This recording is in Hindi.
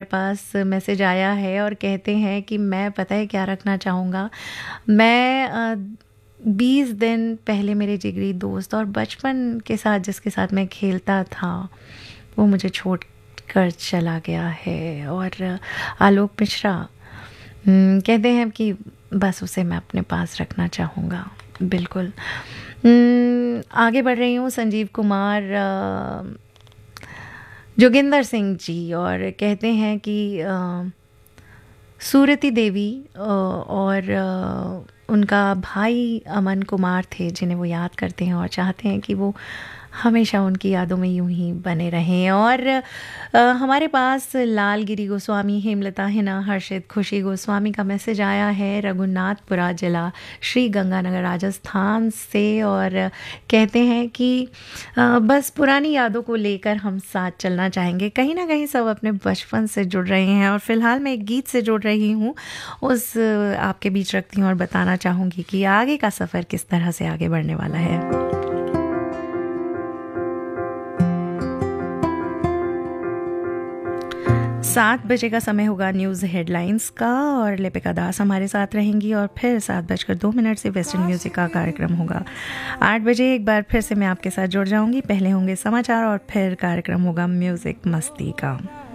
पास मैसेज आया है और कहते हैं कि मैं पता है क्या रखना चाहूँगा। मैं 20 दिन पहले मेरे जिगरी दोस्त और बचपन के साथ जिसके साथ मैं खेलता था वो मुझे छोड़ कर चला गया है। और आलोक मिश्रा कहते हैं कि बस उसे मैं अपने पास रखना चाहूँगा। बिल्कुल। आगे बढ़ रही हूँ। संजीव कुमार जोगिंदर सिंह जी और कहते हैं कि सूरती देवी और उनका भाई अमन कुमार थे जिन्हें वो याद करते हैं और चाहते हैं कि वो हमेशा उनकी यादों में यूं ही बने रहें। और हमारे पास लालगिरी गोस्वामी, हेमलता हिना, हर्षित, खुशी गोस्वामी का मैसेज आया है रघुनाथपुरा जिला श्री गंगानगर राजस्थान से और कहते हैं कि बस पुरानी यादों को लेकर हम साथ चलना चाहेंगे। कहीं ना कहीं सब अपने बचपन से जुड़ रहे हैं और फिलहाल मैं एक गीत से जुड़ रही हूँ, उस आपके बीच रखती हूँ और बताना चाहूँगी कि आगे का सफ़र किस तरह से आगे बढ़ने वाला है। 7 बजे का समय होगा न्यूज़ हेडलाइंस का और लिपिका दास हमारे साथ रहेंगी और फिर 7:02 से वेस्टर्न म्यूज़िक का कार्यक्रम होगा। 8 बजे एक बार फिर से मैं आपके साथ जुड़ जाऊंगी। पहले होंगे समाचार और फिर कार्यक्रम होगा म्यूज़िक मस्ती का।